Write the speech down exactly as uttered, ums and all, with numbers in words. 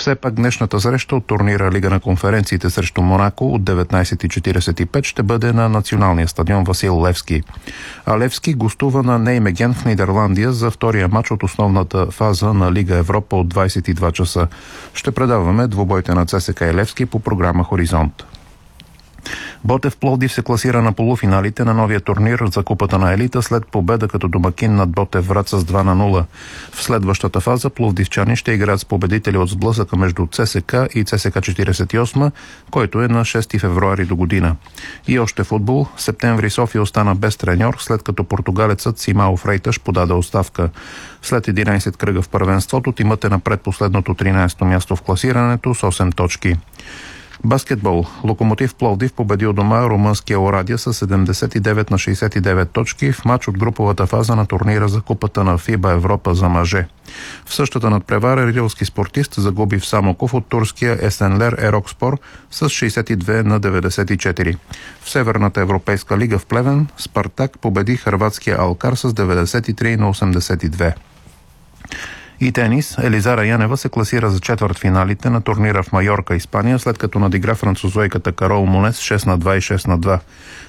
Все пак днешната среща от турнира Лига на конференциите срещу Монако от деветнайсет и четирийсет и пет ще бъде на националния стадион Васил Левски. А Левски гостува на Неймеген в Нидерландия за втория матч от основната фаза на Лига Европа от двайсет и два часа. Ще предаваме двубойте на ЦСКА и Левски по програма Хоризонт. Ботев Пловдив се класира на полуфиналите на новия турнир за Купата на елита след победа като домакин над Ботев Враца с два на нула. В следващата фаза пловдивчани ще играят с победители от сблъсъка между ЦСКА и ЦСКА четирийсет и осем, който е на шести февруари до година. И още футбол. Септември София остана без треньор, след като португалецът Симао Фрейташ подаде оставка. След единайсет кръга в първенството тимът е на предпоследното тринайсето място в класирането с осем точки. Баскетбол. Локомотив Пловдив победи у дома румънския Орадия с седемдесет и девет на шейсет и девет точки в матч от груповата фаза на турнира за Купата на ФИБА Европа за мъже. В същата надпревара рилски спортист загуби в Самоков от турския Есенлер Ерокспор с шейсет и две на деветдесет и четири. В Северната европейска лига в Плевен Спартак победи хърватския Алкар с деветдесет и три на осемдесет и две. И тенис. Елизара Янева се класира за четвъртфиналите на турнира в Майорка, Испания, след като надигра французойката Карол Монес шест на два и шест на два.